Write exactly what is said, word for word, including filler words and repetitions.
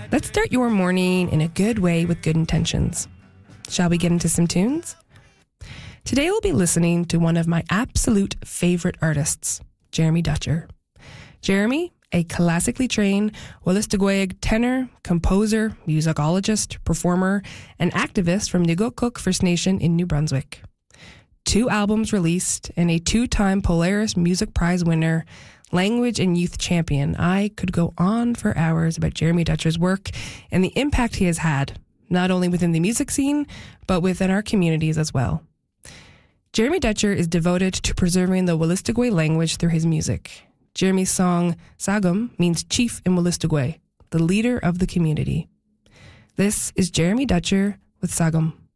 Let's start your morning in a good way with good intentions. Shall we get into some tunes? Today we'll be listening to one of my absolute favorite artists, Jeremy Dutcher. Jeremy, a classically trained Wolastoqiyik tenor, composer, musicologist, performer, and activist from Nugotcook First Nation in New Brunswick. Two albums released and a two-time Polaris Music Prize winner, language and youth champion. I could go on for hours about Jeremy Dutcher's work and the impact he has had, not only within the music scene, but within our communities as well. Jeremy Dutcher is devoted to preserving the Wolastoqiyik language through his music. Jeremy's song, Sagum, means chief in Wolastoqiyik, the leader of the community. This is Jeremy Dutcher with Sagum.